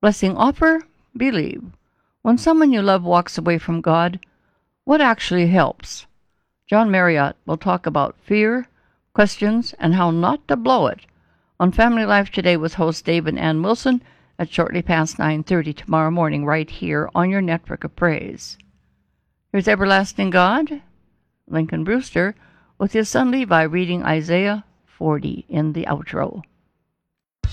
Blessing offer, believe. When someone you love walks away from God, what actually helps? John Marriott will talk about fear, questions, and how not to blow it on Family Life Today with host Dave and Ann Wilson at shortly past 9:30 tomorrow morning right here on your network of praise. Here's Everlasting God, Lincoln Brewster, with his son Levi reading Isaiah 40 in the outro.